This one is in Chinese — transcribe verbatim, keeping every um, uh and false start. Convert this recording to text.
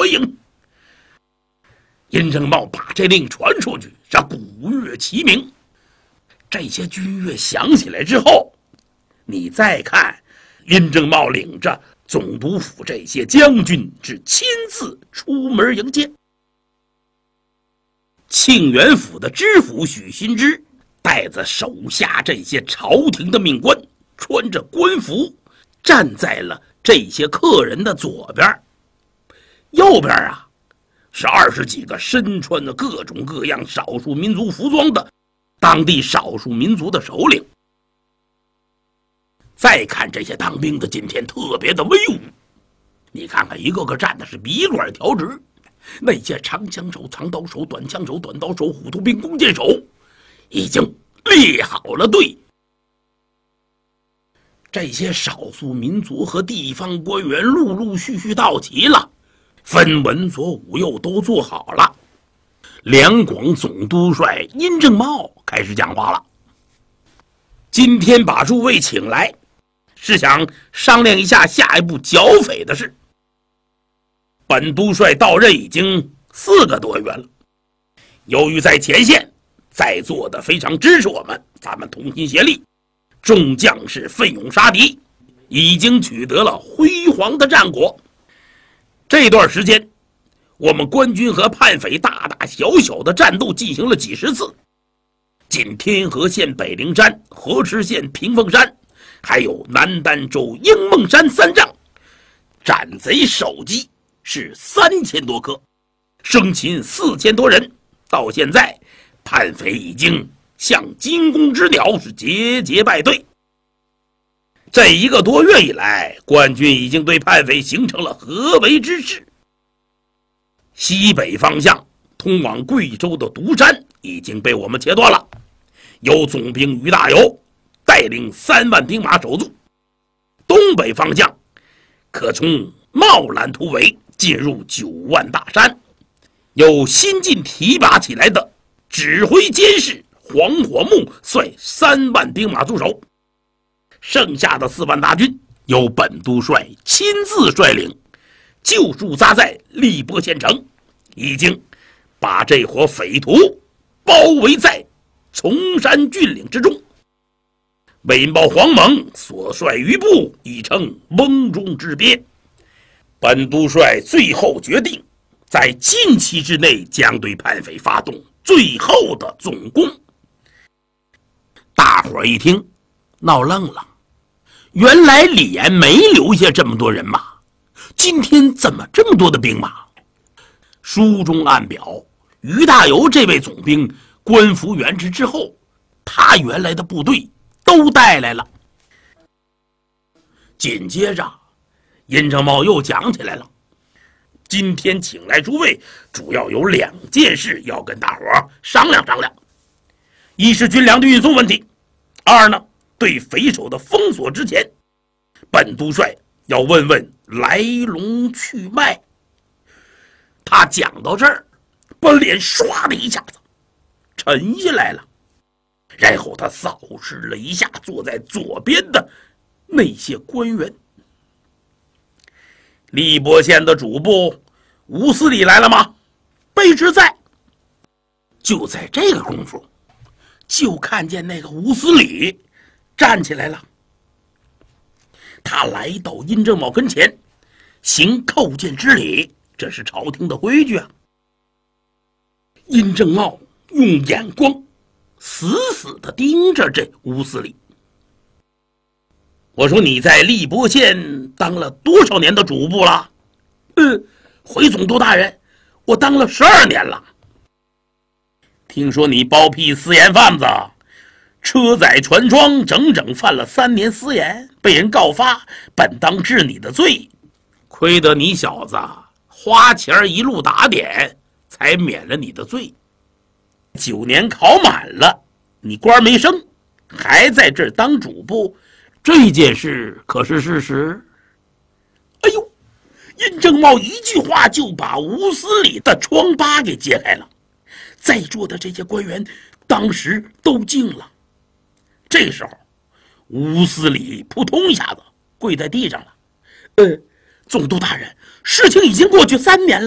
营。殷正茂把这令传出去，是鼓乐齐鸣。这些军乐响起来之后，你再看殷正茂领着总督府这些将军是亲自出门迎接。庆元府的知府许新之带着手下这些朝廷的命官，穿着官服站在了这些客人的左边，右边啊是二十几个身穿的各种各样少数民族服装的当地少数民族的首领。再看这些当兵的今天特别的威武，你看看一个个站的是笔管调直，那些长枪手、长刀手、短枪手、短刀手、虎头兵、弓箭手已经列好了队。这些少数民族和地方官员陆陆续续到齐了，分文左武右都做好了。两广总督帅殷正茂开始讲话了。今天把诸位请来，是想商量一下下一步剿匪的事。本督帅到任已经四个多月了，由于在前线，在座的非常支持我们，咱们同心协力，众将士奋勇杀敌，已经取得了辉煌的战果。这段时间，我们官军和叛匪大大小小的战斗进行了几十次，仅天河县北陵山、河池县屏风山，还有南儋州鹰梦山三仗，斩贼首级是三千多颗，生擒四千多人。到现在，叛匪已经像惊弓之鸟，是节节败退。这一个多月以来，官军已经对叛匪形成了合围之势。西北方向通往贵州的独山已经被我们切断了，由总兵于大猷带领三万兵马守住。东北方向可从茂兰突围进入九万大山，由新近提拔起来的指挥监视黄火木率三万兵马驻守，剩下的四万大军由本督帅亲自率领，就驻扎在荔波县城，已经把这伙匪徒包围在崇山峻岭之中。韦豹黄猛所率余部已成瓮中之鳖，本督帅最后决定在近期之内将对叛匪发动最后的总攻。大伙儿一听闹愣了，原来李岩没留下这么多人马，今天怎么这么多的兵马？书中暗表，于大猷这位总兵官复原职之后，他原来的部队都带来了。紧接着殷正茂又讲起来了，今天请来诸位主要有两件事要跟大伙儿商量商量。一是军粮的运送问题，二呢，对匪首的封锁之前，本督帅要问问来龙去脉。他讲到这儿，把脸唰的一下子沉下来了，然后他扫视了一下坐在左边的那些官员。荔波县的主簿吴司礼来了吗？卑职在。就在这个功夫，就看见那个吴司礼站起来了。他来到殷正茂跟前，行叩见之礼，这是朝廷的规矩啊。殷正茂用眼光死死地盯着这吴司礼。我说，你在荔波县当了多少年的主簿了？呃，回总督大人，我当了十二年了。听说你包庇私盐贩子，车载船装，整整犯了三年私盐，被人告发，本当治你的罪，亏得你小子花钱一路打点，才免了你的罪。九年考满了，你官没升，还在这儿当主簿，这件事可是事实。哎呦，殷正茂一句话就把吴司礼的疮疤给揭开了，在座的这些官员当时都惊了。这时候吴司礼扑通一下子跪在地上了。呃，总督大人，事情已经过去三年了。